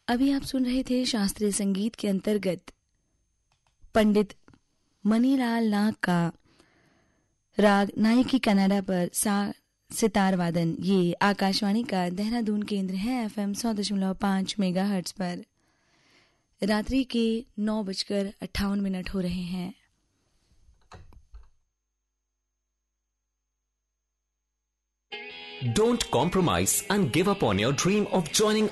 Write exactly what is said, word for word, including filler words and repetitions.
अभी आप सुन रहे थे शास्त्रीय संगीत के अंतर्गत पंडित मनीलाल नाग का राग नायकी कनाडा पर सा सितार वादन। ये आकाशवाणी का देहरादून केंद्र है, एफएम सौ दशमलव पाँच मेगा हर्ट्ज पर। रात्रि के नौ बजकर अट्ठावन मिनट हो रहे हैं। Don't compromise and give up on your dream of joining